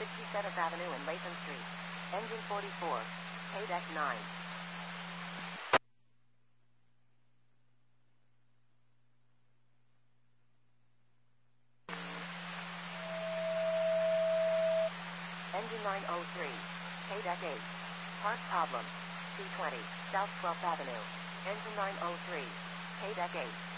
67th Avenue and Latham Street. Engine 44. KDEC 9. Engine 903. KDEC 8. Part problem. C20. South 12th Avenue. Engine 903. KDEC 8.